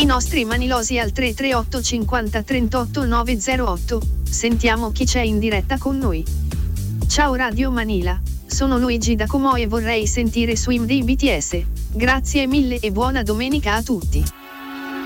I nostri manilosi al 338 50 38 908. Sentiamo chi c'è in diretta con noi. Ciao Radio Manila, sono Luigi da Como e vorrei sentire Swim dei BTS. Grazie mille e buona domenica a tutti.